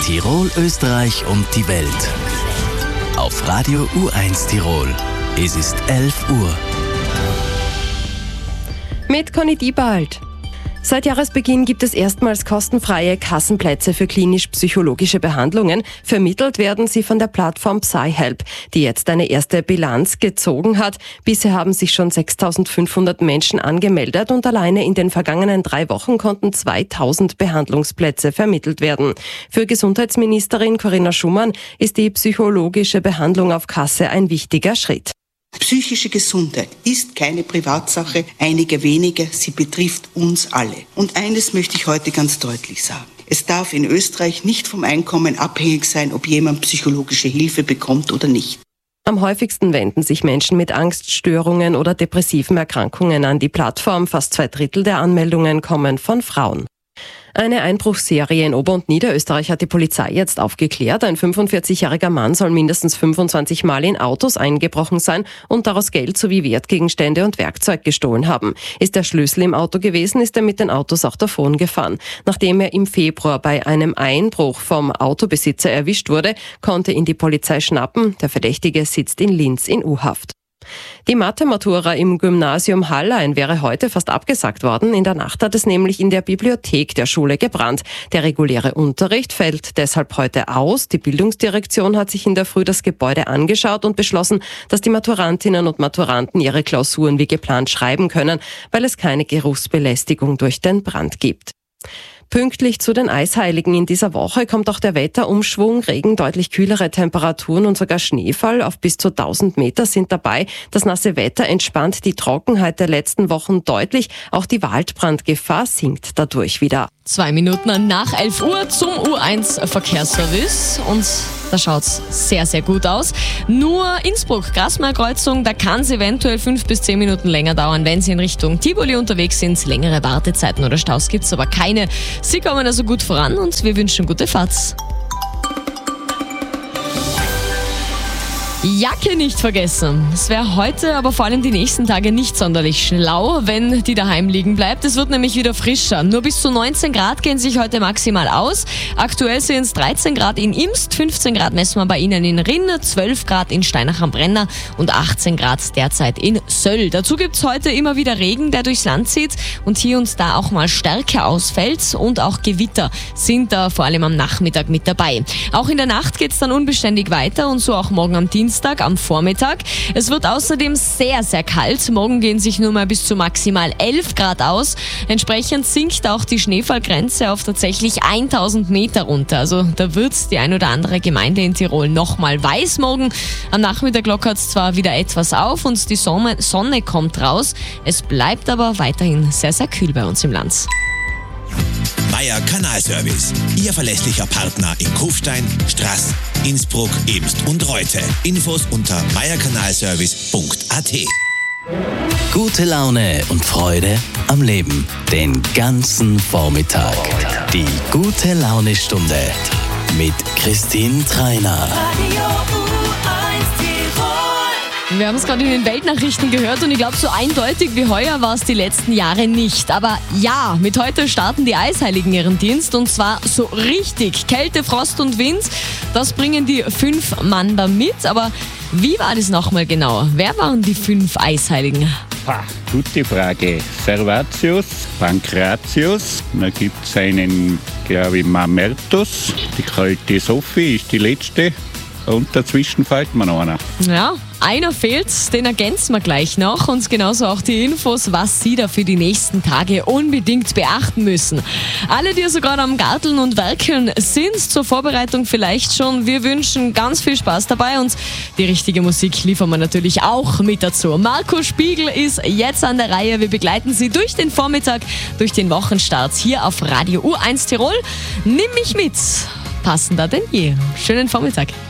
Tirol, Österreich und die Welt. Auf Radio U1 Tirol. Es ist 11 Uhr. Mit Conny Diebald. Seit Jahresbeginn gibt es erstmals kostenfreie Kassenplätze für klinisch-psychologische Behandlungen. Vermittelt werden sie von der Plattform PsyHelp, die jetzt eine erste Bilanz gezogen hat. Bisher haben sich schon 6.500 Menschen angemeldet und alleine in den vergangenen 3 Wochen konnten 2.000 Behandlungsplätze vermittelt werden. Für Gesundheitsministerin Corinna Schumann ist die psychologische Behandlung auf Kasse ein wichtiger Schritt. Psychische Gesundheit ist keine Privatsache einiger wenige, sie betrifft uns alle. Und eines möchte ich heute ganz deutlich sagen. Es darf in Österreich nicht vom Einkommen abhängig sein, ob jemand psychologische Hilfe bekommt oder nicht. Am häufigsten wenden sich Menschen mit Angststörungen oder depressiven Erkrankungen an die Plattform. Fast 2/3 der Anmeldungen kommen von Frauen. Eine Einbruchsserie in Ober- und Niederösterreich hat die Polizei jetzt aufgeklärt. Ein 45-jähriger Mann soll mindestens 25 Mal in Autos eingebrochen sein und daraus Geld sowie Wertgegenstände und Werkzeug gestohlen haben. Ist der Schlüssel im Auto gewesen, ist er mit den Autos auch davon gefahren. Nachdem er im Februar bei einem Einbruch vom Autobesitzer erwischt wurde, konnte ihn die Polizei schnappen. Der Verdächtige sitzt in Linz in U-Haft. Die Mathe-Matura im Gymnasium Hallein wäre heute fast abgesagt worden. In der Nacht hat es nämlich in der Bibliothek der Schule gebrannt. Der reguläre Unterricht fällt deshalb heute aus. Die Bildungsdirektion hat sich in der Früh das Gebäude angeschaut und beschlossen, dass die Maturantinnen und Maturanten ihre Klausuren wie geplant schreiben können, weil es keine Geruchsbelästigung durch den Brand gibt. Pünktlich zu den Eisheiligen in dieser Woche kommt auch der Wetterumschwung. Regen, deutlich kühlere Temperaturen und sogar Schneefall auf bis zu 1000 Meter sind dabei. Das nasse Wetter entspannt die Trockenheit der letzten Wochen deutlich. Auch die Waldbrandgefahr sinkt dadurch wieder. 2 Minuten nach 11 Uhr zum U1 Verkehrsservice und da schaut's sehr, sehr gut aus. Nur Innsbruck-Grasmeier-Kreuzung, da kann es eventuell 5 bis 10 Minuten länger dauern, wenn Sie in Richtung Tivoli unterwegs sind. Längere Wartezeiten oder Staus gibt's aber keine. Sie kommen also gut voran und wir wünschen gute Fahrt. Jacke nicht vergessen. Es wäre heute, aber vor allem die nächsten Tage nicht sonderlich schlau, wenn die daheim liegen bleibt. Es wird nämlich wieder frischer. Nur bis zu 19 Grad gehen sich heute maximal aus. Aktuell sind es 13 Grad in Imst, 15 Grad messen wir bei Ihnen in Rinn, 12 Grad in Steinach am Brenner und 18 Grad derzeit in Söll. Dazu gibt's heute immer wieder Regen, der durchs Land zieht und hier und da auch mal stärker ausfällt und auch Gewitter sind da vor allem am Nachmittag mit dabei. Auch in der Nacht geht's dann unbeständig weiter und so auch morgen am Dienstag, am Vormittag. Es wird außerdem sehr, sehr kalt. Morgen gehen sich nur mal bis zu maximal 11 Grad aus. Entsprechend sinkt auch die Schneefallgrenze auf tatsächlich 1000 Meter runter. Also da wird die ein oder andere Gemeinde in Tirol nochmal weiß morgen. Am Nachmittag lockert es zwar wieder etwas auf und die Sonne kommt raus. Es bleibt aber weiterhin sehr, sehr kühl bei uns im Land. Meier Kanalservice. Ihr verlässlicher Partner in Kufstein, Straß, Innsbruck, Imst und Reute. Infos unter meierkanalservice.at. Gute Laune und Freude am Leben. Den ganzen Vormittag. Die gute Laune-Stunde mit Christine Treiner. Wir haben es gerade in den Weltnachrichten gehört und ich glaube, so eindeutig wie heuer war es die letzten Jahre nicht. Aber ja, mit heute starten die Eisheiligen ihren Dienst und zwar so richtig. Kälte, Frost und Wind, das bringen die 5 Mann da mit. Aber wie war das nochmal genau? Wer waren die 5 Eisheiligen? Gute Frage. Servatius, Pankratius, dann gibt es einen, glaube ich, Mamertus. Die kalte Sophie ist die letzte. Und dazwischen fällt mir noch einer. Ja, einer fehlt, den ergänzen wir gleich noch und genauso auch die Infos, was Sie da für die nächsten Tage unbedingt beachten müssen. Alle, die so gerade am Garteln und Werkeln sind, zur Vorbereitung vielleicht schon, wir wünschen ganz viel Spaß dabei und die richtige Musik liefern wir natürlich auch mit dazu. Marco Spiegel ist jetzt an der Reihe, wir begleiten Sie durch den Vormittag, durch den Wochenstart hier auf Radio U1 Tirol. Nimm mich mit, passender denn je. Schönen Vormittag.